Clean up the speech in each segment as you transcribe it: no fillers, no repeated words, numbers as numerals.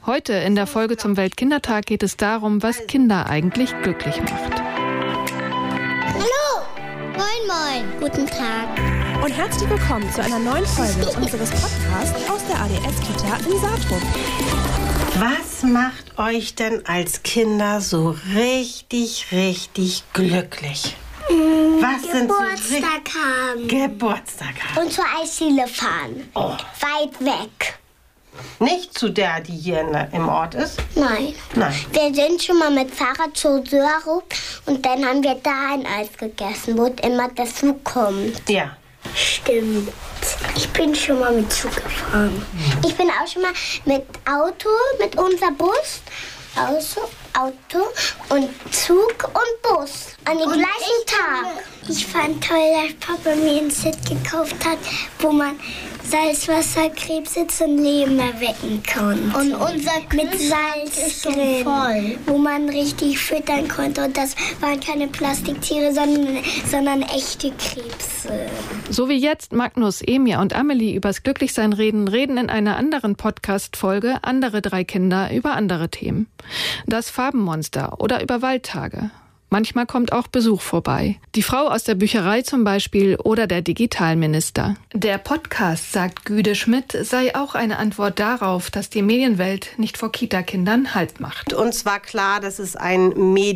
Heute in der Folge zum Weltkindertag geht es darum, was Kinder eigentlich glücklich macht. Hallo! Moin, moin! Guten Tag! Und herzlich willkommen zu einer neuen Folge unseres Podcasts aus der ADS-Kita in Saarbrücken. Was macht euch denn als Kinder so richtig glücklich? Was Geburtstag haben. Geburtstag haben. Und zur Eisdiele fahren. Oh. Weit weg. Nicht zu der, die hier im Ort ist? Nein. Wir sind schon mal mit Fahrrad zu Sörup und dann haben wir da ein Eis gegessen, wo immer der Zug kommt. Ja. Stimmt. Ich bin schon mal mit Zug gefahren. Ich bin auch schon mal mit Auto, mit unserem Bus, Auto und Zug und Bus an dem gleichen Tag. Ich fand toll, dass Papa mir ein Set gekauft hat, wo man Salzwasser, Krebs und Leben erwecken kann. Und unser mit Salz drin, voll, wo man richtig füttern konnte. Und das waren keine Plastiktiere, sondern echte Krebse. So wie jetzt Magnus, Emir und Amelie übers Glücklichsein reden in einer anderen Podcast-Folge andere 3 Kinder über andere Themen. Das Farbenmonster oder über Waldtage. Manchmal kommt auch Besuch vorbei. Die Frau aus der Bücherei zum Beispiel oder der Digitalminister. Der Podcast, sagt Güde Schmidt, sei auch eine Antwort darauf, dass die Medienwelt nicht vor Kita-Kindern Halt macht. Uns war klar, dass es kein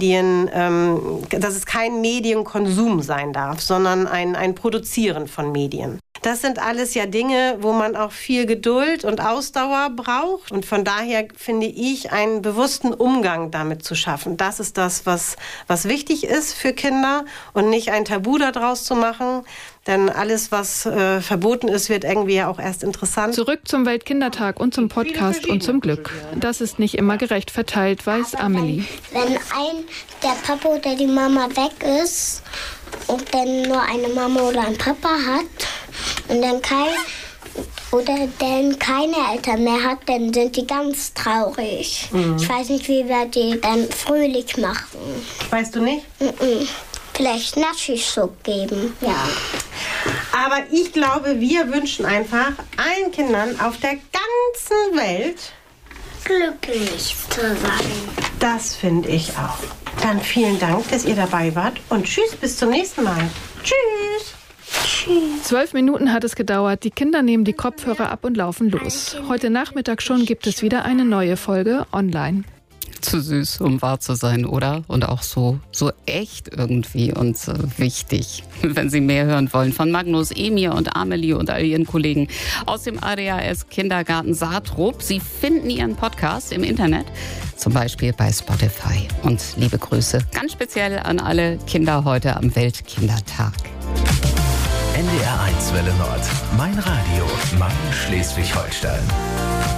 Medienkonsum sein darf, sondern ein Produzieren von Medien. Das sind alles ja Dinge, wo man auch viel Geduld und Ausdauer braucht. Und von daher finde ich, einen bewussten Umgang damit zu schaffen. Das ist das, was wichtig ist für Kinder und nicht ein Tabu daraus zu machen. Denn alles, was verboten ist, wird irgendwie ja auch erst interessant. Zurück zum Weltkindertag und zum Podcast und zum Glück. Das ist nicht immer gerecht verteilt, weiß Amelie. Wenn der Papa oder die Mama weg ist und dann nur eine Mama oder ein Papa hat und dann keine Eltern mehr hat, dann sind die ganz traurig. Mhm. Ich weiß nicht, wie wir die dann fröhlich machen. Weißt du nicht? Vielleicht Naschischub geben, ja. Aber ich glaube, wir wünschen einfach allen Kindern auf der ganzen Welt glücklich zu sein. Das finde ich auch. Dann vielen Dank, dass ihr dabei wart und tschüss, bis zum nächsten Mal. Tschüss. 12 Minuten hat es gedauert. Die Kinder nehmen die Kopfhörer ab und laufen los. Heute Nachmittag schon gibt es wieder eine neue Folge online. Zu süß, um wahr zu sein, oder? Und auch so echt irgendwie und wichtig. Wenn Sie mehr hören wollen von Magnus, Emir und Amelie und all Ihren Kollegen aus dem ADHS Kindergarten Saarbrücken. Sie finden Ihren Podcast im Internet, zum Beispiel bei Spotify. Und liebe Grüße ganz speziell an alle Kinder heute am Weltkindertag. NDR 1 Welle Nord. Mein Radio. Mein Schleswig-Holstein.